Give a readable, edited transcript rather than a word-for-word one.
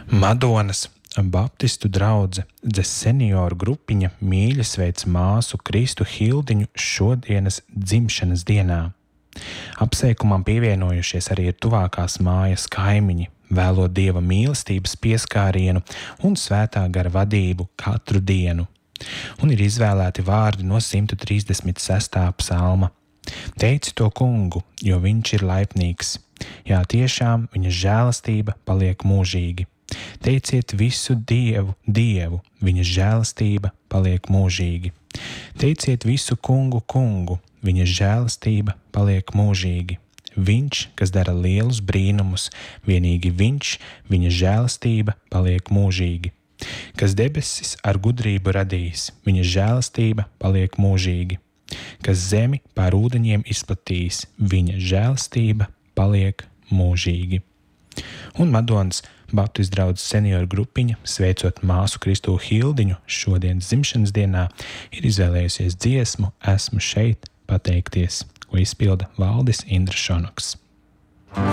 Madonas Baptistu draudzes senioru grupiņa mīļi sveic māsu Kristu Hildiņu šodienas dzimšanas dienā. Apsveikumam pievienojušies arī ir tuvākās mājas kaimiņi, vēlot Dieva mīlestības pieskārienu un svētā gara vadību katru dienu. Un ir izvēlēti vārdi no 136. psalma. Teici to Kungu, jo viņš ir laipnīgs. Jā, tiešām viņa žēlastība paliek mūžīgi. Teiciet visu Dievu, viņa žēlastība paliek mūžīgi. Teiciet visu Kungu, viņa žēlastība paliek mūžīgi. Viņš, kas dara lielus brīnumus, vienīgi viņš, viņa žēlastība paliek mūžīgi. Kas debesis ar gudrību radījis, viņa žēlastība paliek mūžīgi. Kas zemi pār ūdeņiem izplatījis, viņa žēlastība paliek mūžīgi. Un Madonas Baptistu draudzes senioru grupiņa, sveicot māsu Kristu Hildiņu šodienas dzimšanas dienā, ir izvēlējusies dziesmu Esmu šeit pateikties, ko izpilda Valdis Indrašonoks.